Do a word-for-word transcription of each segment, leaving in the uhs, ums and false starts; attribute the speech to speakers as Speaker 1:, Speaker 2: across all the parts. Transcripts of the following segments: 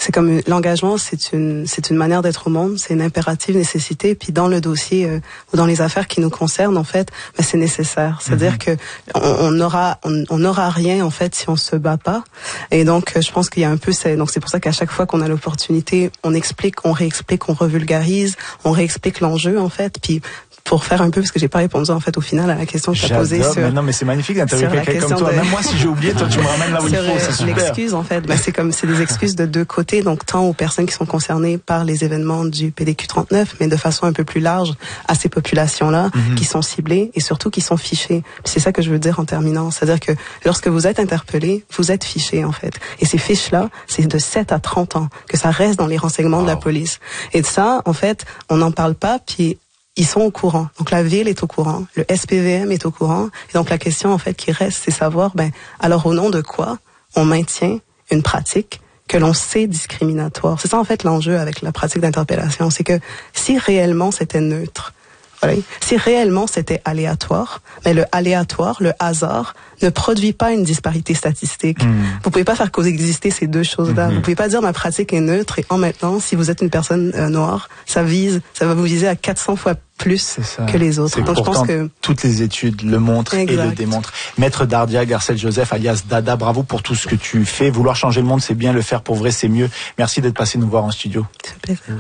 Speaker 1: c'est comme une, l'engagement, c'est une, c'est une manière d'être au monde, c'est une impérative nécessité. Puis dans le dossier euh, ou dans les affaires qui nous concernent, en fait, ben, c'est nécessaire. C'est-à-dire mm-hmm. que on, on aura, on, on aura rien en fait si on se bat pas. Et donc, je pense qu'il y a un peu, c'est, donc c'est pour ça qu'à chaque fois qu'on a l'opportunité, on explique, on réexplique, on revulgarise, on réexplique l'enjeu en fait. Puis pour faire un peu, parce que j'ai pas répondu en fait au final à la question que tu as posée sur...
Speaker 2: Mais non, mais c'est magnifique d'interviewer quelqu'un comme toi. De... Même moi, si j'ai oublié, toi, tu me ramènes là où il faut, c'est super.
Speaker 1: L'excuse, en fait, ben, c'est comme, c'est des excuses de deux côtés, donc tant aux personnes qui sont concernées par les événements du P D Q trente-neuf, mais de façon un peu plus large à ces populations-là, mm-hmm. qui sont ciblées et surtout qui sont fichées. Puis c'est ça que je veux dire en terminant. C'est-à-dire que lorsque vous êtes interpellé, vous êtes fiché, en fait. Et ces fiches-là, c'est de sept à trente ans que ça reste dans les renseignements wow. de la police. Et de ça, en fait, on n'en parle pas, puis ils sont au courant. Donc la ville est au courant, le S P V M est au courant. Et donc la question en fait qui reste, c'est savoir, ben alors au nom de quoi on maintient une pratique que l'on sait discriminatoire. C'est ça en fait l'enjeu avec la pratique d'interpellation, c'est que si réellement c'était neutre, voilà, si réellement c'était aléatoire, mais le aléatoire, le hasard, ne produit pas une disparité statistique. Mmh. Vous pouvez pas faire coexister ces deux choses-là. Mmh. Vous pouvez pas dire ma pratique est neutre et en même temps, si vous êtes une personne euh, noire, ça vise, ça va vous viser à quatre cents fois plus que les autres.
Speaker 2: Donc je pense que toutes les études le montrent exact. Et le démontrent. Maître Dardia Garcelle Joseph, alias Dada, bravo pour tout ce que tu fais. Vouloir changer le monde, c'est bien. Le faire pour vrai, c'est mieux. Merci d'être passé nous voir en studio.
Speaker 1: C'est plaisir.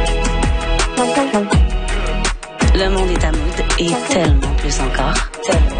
Speaker 3: Le monde est à mode et tellement plus encore. Tellement.